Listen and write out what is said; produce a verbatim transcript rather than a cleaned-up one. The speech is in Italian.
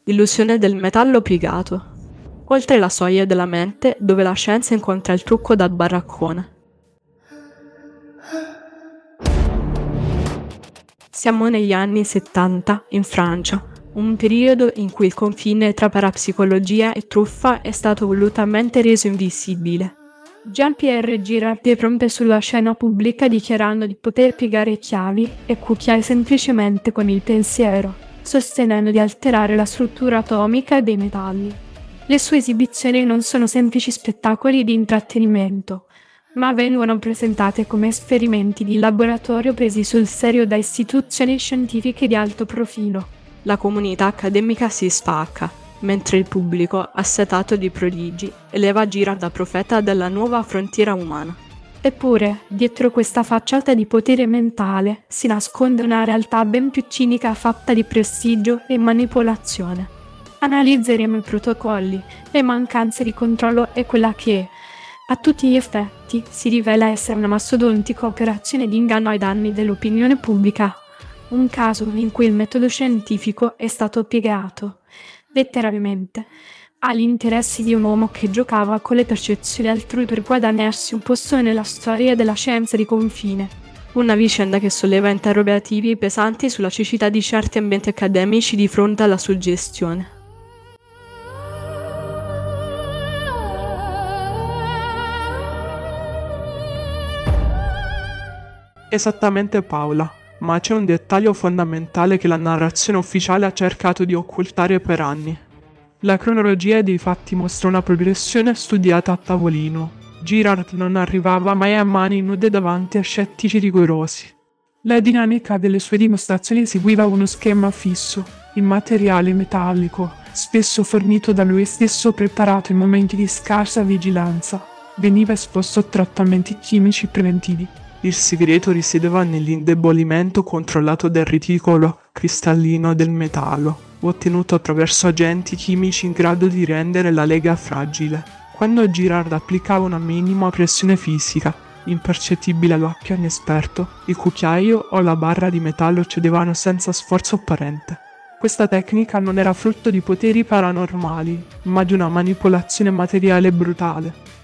L'illusione del metallo piegato. Oltre la soglia della mente, dove la scienza incontra il trucco da baraccone. Siamo negli anni settanta, in Francia, un periodo in cui il confine tra parapsicologia e truffa è stato volutamente reso invisibile. Jean-Pierre Girardet prompe sulla scena pubblica dichiarando di poter piegare chiavi e cucchiai semplicemente con il pensiero, sostenendo di alterare la struttura atomica dei metalli. Le sue esibizioni non sono semplici spettacoli di intrattenimento, ma vengono presentate come esperimenti di laboratorio presi sul serio da istituzioni scientifiche di alto profilo. La comunità accademica si spacca, mentre il pubblico, assetato di prodigi, eleva Girard da profeta della nuova frontiera umana. Eppure, dietro questa facciata di potere mentale, si nasconde una realtà ben più cinica fatta di prestigio e manipolazione. Analizzeremo i protocolli, le mancanze di controllo e quella che, a tutti gli effetti, si rivela essere una mastodontica operazione di inganno ai danni dell'opinione pubblica. Un caso in cui il metodo scientifico è stato piegato, letteralmente, agli interessi di un uomo che giocava con le percezioni altrui per guadagnarsi un posto nella storia della scienza di confine. Una vicenda che solleva interrogativi pesanti sulla cecità di certi ambienti accademici di fronte alla suggestione. Esattamente, Paola, ma c'è un dettaglio fondamentale che la narrazione ufficiale ha cercato di occultare per anni. La cronologia dei fatti mostra una progressione studiata a tavolino. Girard non arrivava mai a mani nude davanti a scettici rigorosi. La dinamica delle sue dimostrazioni seguiva uno schema fisso, il materiale metallico, spesso fornito da lui stesso preparato in momenti di scarsa vigilanza, veniva esposto a trattamenti chimici preventivi. Il segreto risiedeva nell'indebolimento controllato del reticolo cristallino del metallo, ottenuto attraverso agenti chimici in grado di rendere la lega fragile. Quando Girard applicava una minima pressione fisica, impercettibile all'occhio inesperto, il cucchiaio o la barra di metallo cedevano senza sforzo apparente. Questa tecnica non era frutto di poteri paranormali, ma di una manipolazione materiale brutale.